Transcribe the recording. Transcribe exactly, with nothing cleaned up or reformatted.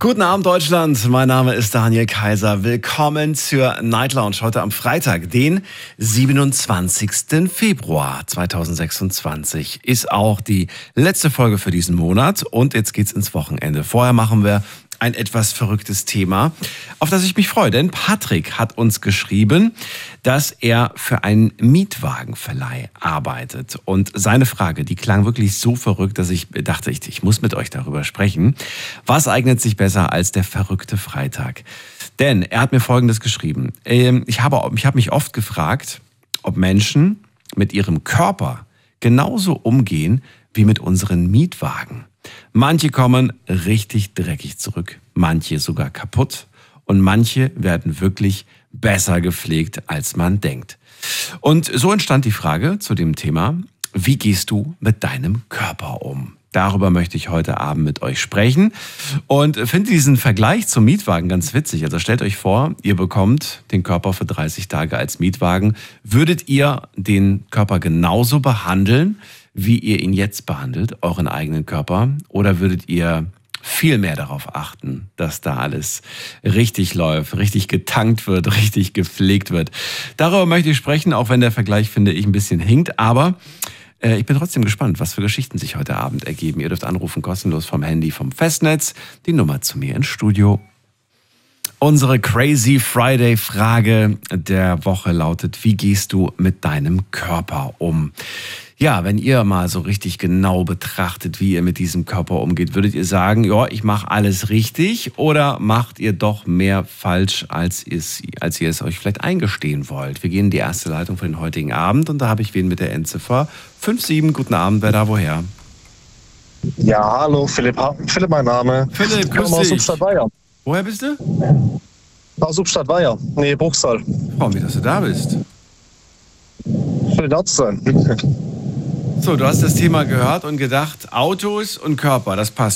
Guten Abend, Deutschland. Mein Name ist Daniel Kaiser. Willkommen zur Night Lounge heute am Freitag, den siebenundzwanzigsten Februar zweitausendsechsundzwanzig. Ist auch die letzte Folge für diesen Monat und jetzt geht's ins Wochenende. Vorher machen wir ein etwas verrücktes Thema, auf das ich mich freue. Denn Patrick hat uns geschrieben, dass er für einen Mietwagenverleih arbeitet. Und seine Frage, die klang wirklich so verrückt, dass ich dachte, ich, ich muss mit euch darüber sprechen. Was eignet sich besser als der verrückte Freitag? Denn er hat mir Folgendes geschrieben. Ich habe, ich habe mich oft gefragt, ob Menschen mit ihrem Körper genauso umgehen wie mit unseren Mietwagen. Manche kommen richtig dreckig zurück, manche sogar kaputt und manche werden wirklich besser gepflegt, als man denkt. Und so entstand die Frage zu dem Thema, wie gehst du mit deinem Körper um? Darüber möchte ich heute Abend mit euch sprechen und finde diesen Vergleich zum Mietwagen ganz witzig. Also stellt euch vor, ihr bekommt den Körper für dreißig Tage als Mietwagen. Würdet ihr den Körper genauso behandeln, wie ihr ihn jetzt behandelt, euren eigenen Körper? Oder würdet ihr viel mehr darauf achten, dass da alles richtig läuft, richtig getankt wird, richtig gepflegt wird? Darüber möchte ich sprechen, auch wenn der Vergleich, finde ich, ein bisschen hinkt. Aber äh, ich bin trotzdem gespannt, was für Geschichten sich heute Abend ergeben. Ihr dürft anrufen, kostenlos vom Handy, vom Festnetz. Die Nummer zu mir ins Studio. Unsere Crazy Friday Frage der Woche lautet, wie gehst du mit deinem Körper um? Ja, wenn ihr mal so richtig genau betrachtet, wie ihr mit diesem Körper umgeht, würdet ihr sagen, ja, ich mache alles richtig, oder macht ihr doch mehr falsch, als ihr, als ihr es euch vielleicht eingestehen wollt? Wir gehen in die erste Leitung für den heutigen Abend und da habe ich wen mit der Endziffer fünf sieben. Guten Abend, wer da woher? Ja, hallo, Philipp, Philipp mein Name. Philipp, grüß dich. Aus Substadt-Weiher. Woher bist du? Aus Substadt-Weiher, nee, Bruchsal. Ich freue mich, dass du da bist. Schön da zu sein. So, du hast das Thema gehört und gedacht, Autos und Körper, das passt